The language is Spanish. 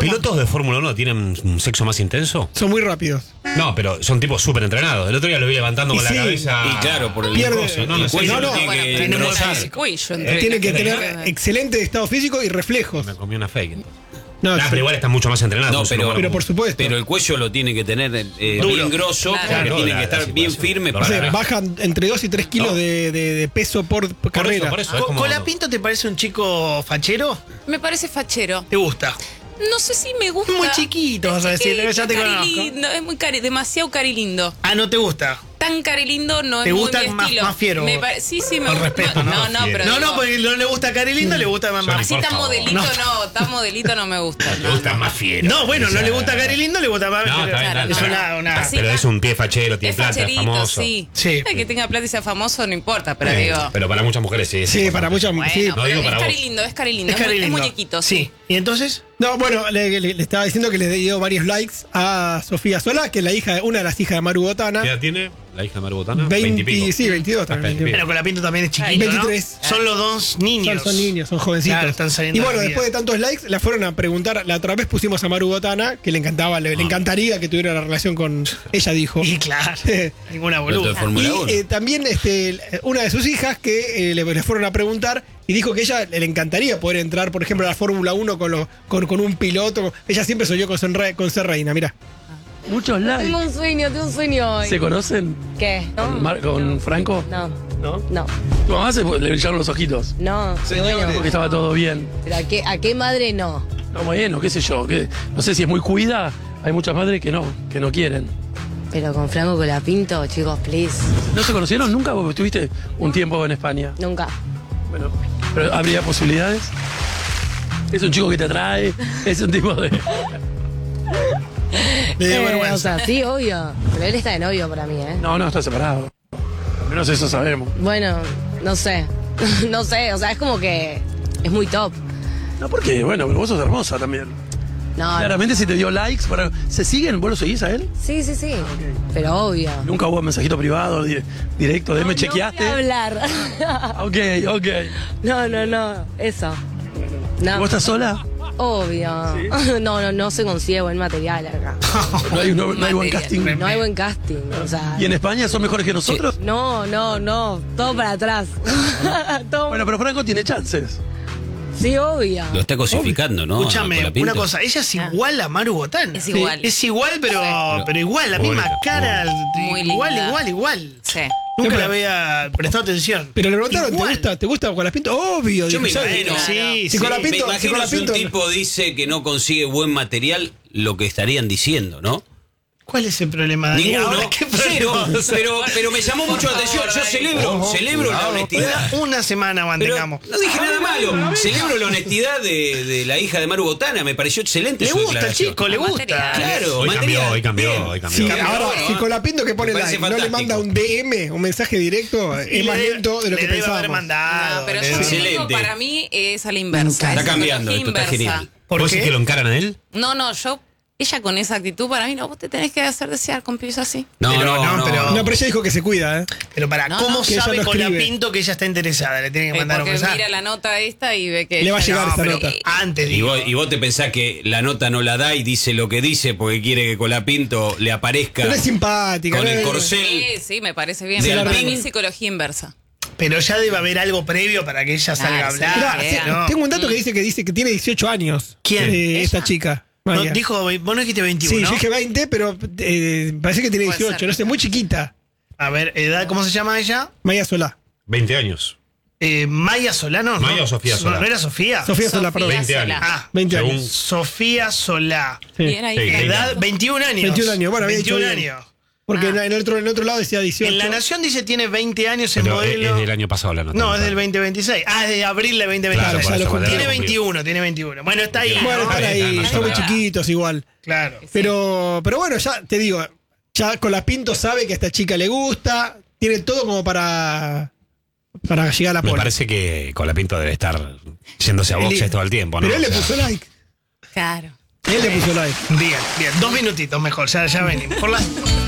pilotos de Fórmula 1 tienen un sexo más intenso? Son muy rápidos. No, pero son tipos súper entrenados. El otro día lo vi levantando Y con sí. la cabeza. Y claro, por el Pierde- coso, ¿no? el No sé. cuello No, lo no, tiene Bueno, que pero engrosar. el cuello entre- Tiene que tener entre- excelente estado físico y reflejos. Me comí una fake entonces. No, sí. Pero igual están mucho más entrenados. No, son pero por supuesto. Pero el cuello lo tiene que tener bien grosso, Claro. porque tiene La- que estar la bien situación. firme. Lo No sé, Claro. bajan entre 2 y 3 kilos No. de peso por carrera. Por eso, es Co- como- ¿Colapinto te parece un chico fachero? Me parece fachero. ¿Te gusta? No sé si me gusta. Muy chiquito, vas a Es decir, que ya te conozco. carilindo, es muy demasiado carilindo. Ah, ¿no te gusta? Tan carilindo no ¿Te es gusta muy mi más- estilo. más fiero? Sí, me Con gusta. respeto, ¿no? No, Fiero. pero No, digo, no, porque no le gusta Cari Lindo, le gusta más. así por tan favor. modelito tan modelito no me gusta. Me gusta más fiero. No, bueno, no le gusta Cari Lindo, le gusta más. No, pero está bien, Claro, es está bien. una. Así. Pero es un pie fachero, tiene Es plata, es facherito, famoso. sí. Sí. Que tenga plata y sea famoso no importa, pero digo. Pero para muchas mujeres sí. Sí, para muchas Bueno, sí. No pero digo es para vos. carilindo, es carilindo. Es Cari Es Lindo. muñequito, Sí. ¿Y entonces? No, bueno, le estaba diciendo que le dio varios likes a Sofía Solá, que es la hija, una de las hijas de Maru Botana. ¿Qué edad tiene la hija de Maru Botana? 20 y pico. sí, 22 también. 20 y pico. Pero Colapinto también es chiquito, Ay, 23. ¿no? Son los dos niños. Son niños, son jovencitos. Claro, están saliendo y bueno, de la después de vida. tantos likes, la fueron a preguntar. La otra vez pusimos a Maru Botana, que le encantaba, le encantaría que tuviera la relación con ella, dijo. Y claro, ninguna Piloto de boluda. Fórmula Y 1. también una de sus hijas que le fueron a preguntar y dijo que ella le encantaría poder entrar, por ejemplo, a la Fórmula 1 con un piloto. Ella siempre soñó con ser reina, mirá. Muchos likes. Tengo un sueño hoy. ¿Se conocen ¿Qué? con Franco? No, ¿No? no, Tu mamá le brillaron los ojitos. no. Qué bueno. Porque estaba todo bien. Pero ¿a qué madre no? No, bueno, qué sé yo. No sé si es muy cuida. Hay muchas madres que no quieren. Pero con Franco Colapinto, chicos, please. ¿No se conocieron nunca? Vos estuviste un tiempo en España. Nunca. Bueno, pero ¿habría posibilidades? Es un chico que te atrae. Es un tipo de. Le dio O vergüenza. sea, sí, obvio. Pero él está de novio para mí, ¿eh? No, está separado. Al menos eso sabemos. Bueno, no sé. No sé, o sea, es como que es muy top. No, porque, bueno, pero vos sos hermosa también. No, Claramente si te dio likes, ¿se siguen? ¿Vos lo seguís a él? sí, sí, sí. Pero obvio. Nunca hubo mensajito privado, directo, de me chequeaste. No voy a hablar. Ok. No. Eso. No, ¿Vos estás sola? obvio. No se consigue buen material acá. No hay buen Material. casting. No hay buen casting. O sea. ¿Y en España son mejores que nosotros? No. Todo para atrás. Todo- Bueno, pero Franco tiene chances. Sí, obvio. Lo está cosificando, ¿no? Escúchame, Colapinto. una cosa, ella es igual a Maru Botana. Es igual. Es igual, pero igual, la misma Bonita, cara. Muy Igual, linda. igual. Sí. Nunca le había prestado atención. Pero le preguntaron, Igual. ¿te gusta Colapinto? Obvio. Yo dijo, me ¿sabes? imagino. Sí, Si sí. Colapinto- Me imagino si un Colapinto- tipo dice que no consigue buen material, lo que estarían diciendo, ¿no? ¿Cuál es el problema, Dani? Ninguno, Ahora, ¿qué cero, problema? pero me llamó mucho la atención. Yo celebro la honestidad. Una semana Pero mantengamos. no dije nada malo. Celebro la honestidad de la hija de Maru Botana. Me pareció excelente Le su gusta, declaración. chico, le gusta. Material. Claro, Hoy material. cambió, Bien. hoy cambió. Sí, Cambió, ahora, ¿no? si Colapinto que pone Me parece like no le fantástico. manda un DM, un mensaje directo, Y es más le- lento de lo le que debe haber pensábamos. mandado. No, pero le yo debe- Excelente. digo, para mí es a la inversa. Está Es cambiando, esto está inversa. genial. ¿Por ¿Vos qué? decís que lo encaran a él? No, ella con esa actitud, para mí, no, vos te tenés que hacer desear con pibes así. No, Pero no. No, pero ella dijo que se cuida, ¿eh? Pero para, No, ¿cómo no, que ella sabe lo escribe. Colapinto que ella está interesada? Le tiene que mandar un Porque mensaje. mira la nota esta y ve que... Le va a ella- llegar No, esa pero nota. antes, Y digo. vos te pensás que la nota no la da y dice lo que dice porque quiere que Colapinto le aparezca Pero es simpática. con ¿no? el Es- corcel. Sí, me parece bien. De Pero para Alpine. mí psicología inversa. Pero ya debe haber algo previo para que ella salga a Claro, sí. hablar. Mirá, Idea. ¿no? tengo un dato que dice que tiene 18 años. ¿Quién? Esta chica. No, Maya. dijo, vos no dijiste 21, Sí, ¿no? yo dije 20, pero parece que tiene Puede 18, ser. no sé, muy chiquita. A ver, edad, ¿cómo se llama ella? Maya Solá. 20 años. Maya Solano. Maya ¿no? o Sofía Solá. ¿No era Sofía? Sofía Solá, perdón. 20 años. Ah, 20 Según- años. Sofía Solá. Sí. Bien ahí. Sí, bien. Edad 21 años. 21 años, bueno, había dicho 21 bien. años. Porque Ah. en el otro lado decía 18. En La Nación dice tiene 20 años en Pero es modelo. del año pasado la nota. No, es del 2026. Ah, es de abril de 2026. Claro, ya lo junté. Tiene 21, tiene 21. Bueno, está ahí. Bueno, ¿no? están ahí, no son muy llorar. chiquitos igual. Claro. Pero bueno, ya te digo, ya Colapinto sabe que a esta chica le gusta, tiene todo como para llegar a la Me pola. parece que Colapinto debe estar yéndose a Él- boxes todo el tiempo, ¿no? Pero él le O sea, puso like. Claro. Él le puso like. Bien, bien. 2 minutitos mejor, ya venimos. Por las